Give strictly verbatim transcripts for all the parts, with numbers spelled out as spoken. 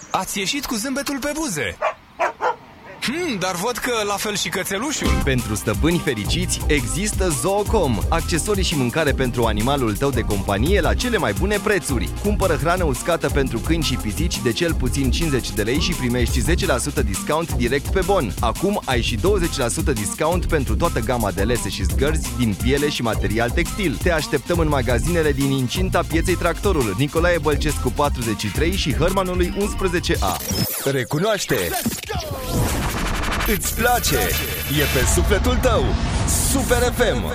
ați ieșit cu zâmbetul pe buze. Hmm, dar văd că la fel și cățelușul. Pentru stăpâni fericiți există Zoocom, accesorii și mâncare pentru animalul tău de companie la cele mai bune prețuri. Cumpără hrană uscată pentru câini și pisici de cel puțin cincizeci de lei și primești zece la sută discount direct pe bon. Acum ai și douăzeci la sută discount pentru toată gama de lese și zgărzi din piele și material textil. Te așteptăm în magazinele din incinta Pieței Tractorul, Nicolae Bălcescu patruzeci și trei și Hărmanului unsprezece A. Recunoaște! Îți place! E pe sufletul tău! Super F M!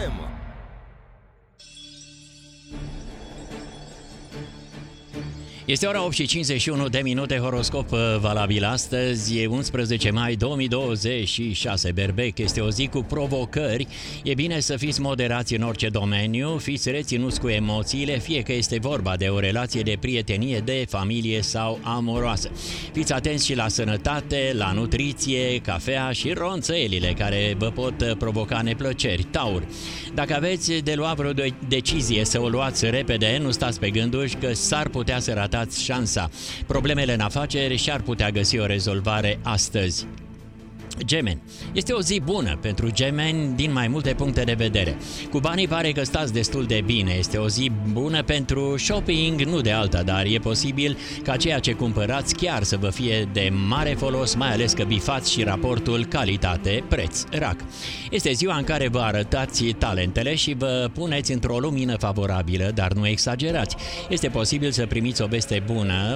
Este ora opt și cincizeci și unu de minute, horoscop valabil astăzi, e unsprezece mai două mii douăzeci și șase, berbec, este o zi cu provocări, e bine să fiți moderați în orice domeniu, fiți reținuți cu emoțiile, fie că este vorba de o relație de prietenie, de familie sau amoroasă. Fiți atenți și la sănătate, la nutriție, cafea și ronțăelile care vă pot provoca neplăceri. Taur, dacă aveți de luat vreo decizie să o luați repede, nu stați pe gânduri că s-ar putea să ratați șansa. Problemele în afaceri și-ar putea găsi o rezolvare astăzi. Gemeni. Este o zi bună pentru gemeni din mai multe puncte de vedere. Cu banii pare că stați destul de bine. Este o zi bună pentru shopping, nu de alta, dar e posibil ca ceea ce cumpărați chiar să vă fie de mare folos, mai ales că bifați și raportul calitate-preț. Rac. Este ziua în care vă arătați talentele și vă puneți într-o lumină favorabilă, dar nu exagerați. Este posibil să primiți o veste bună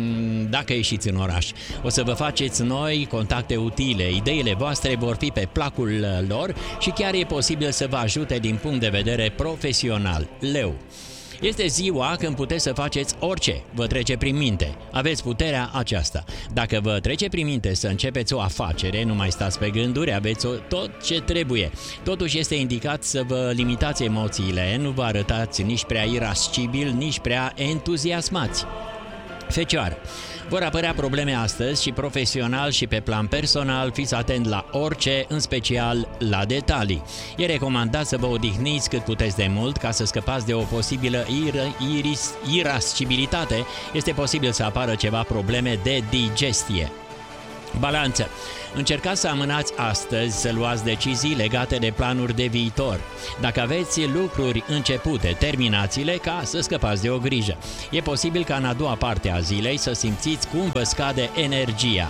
dacă ieșiți în oraș. O să vă faceți noi contacte utile. Ideile voastre vor fi pe placul lor și chiar e posibil să vă ajute din punct de vedere profesional. Leu. Este ziua când puteți să faceți orice vă trece prin minte. Aveți puterea aceasta. Dacă vă trece prin minte să începeți o afacere, nu mai stați pe gânduri, aveți tot ce trebuie. Totuși este indicat să vă limitați emoțiile, nu vă arătați nici prea irascibil, nici prea entuziasmați. Fecioară. Vor apărea probleme astăzi și profesional și pe plan personal, fiți atent la orice, în special la detalii. E recomandat să vă odihniți cât puteți de mult ca să scăpați de o posibilă ir- iris- irascibilitate. Este posibil să apară ceva probleme de digestie. Balanță. Încercați să amânați astăzi să luați decizii legate de planuri de viitor. Dacă aveți lucruri începute, terminați-le ca să scăpați de o grijă. E posibil ca în a doua parte a zilei să simțiți cum vă scade energia.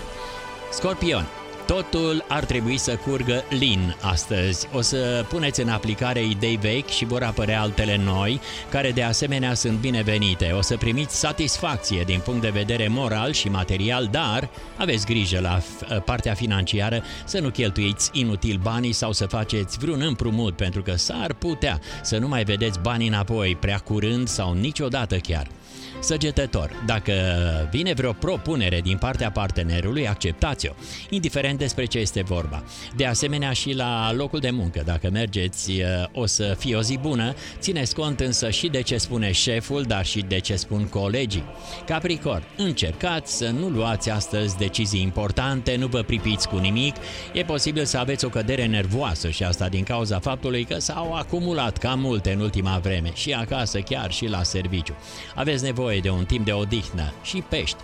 Scorpion. Totul ar trebui să curgă lin astăzi. O să puneți în aplicare idei vechi și vor apărea altele noi, care de asemenea sunt binevenite. O să primiți satisfacție din punct de vedere moral și material, dar aveți grijă la partea financiară să nu cheltuiți inutil banii sau să faceți vreun împrumut, pentru că s-ar putea să nu mai vedeți banii înapoi prea curând sau niciodată chiar. Săgetător. Dacă vine vreo propunere din partea partenerului, acceptați-o, indiferent despre ce este vorba. De asemenea și la locul de muncă, dacă mergeți, o să fie o zi bună, țineți cont însă și de ce spune șeful, dar și de ce spun colegii. Capricorn. Încercați să nu luați astăzi decizii importante, nu vă pripiți cu nimic, e posibil să aveți o cădere nervoasă și asta din cauza faptului că s-au acumulat cam multe în ultima vreme, și acasă chiar și la serviciu. Aveți nevoie de un timp de odihnă și pești.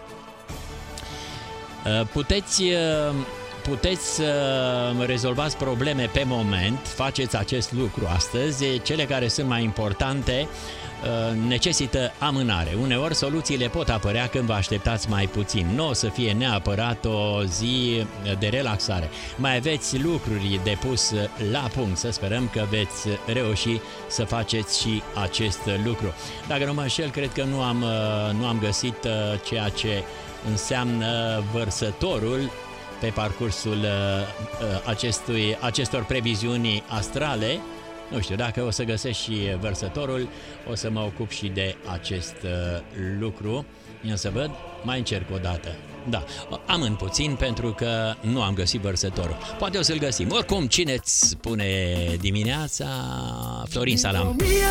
Puteți, puteți să rezolvați probleme pe moment, faceți acest lucru astăzi. Cele care sunt mai importante necesită amânare. Uneori soluțiile pot apărea când vă așteptați mai puțin. Nu o să fie neapărat o zi de relaxare. Mai aveți lucruri de pus la punct. Să sperăm că veți reuși să faceți și acest lucru. Dacă nu mă înșel, cred că nu am, nu am găsit ceea ce înseamnă vărsătorul pe parcursul acestui, acestor previziuni astrale. Nu știu, dacă o să găsesc și vărsătorul, o să mă ocup și de acest uh, lucru. Eu să văd, mai încerc o dată. Da, amân puțin pentru că nu am găsit vărsătorul. Poate o să-l găsim. Oricum, cine-ți spune dimineața? Florin Salam.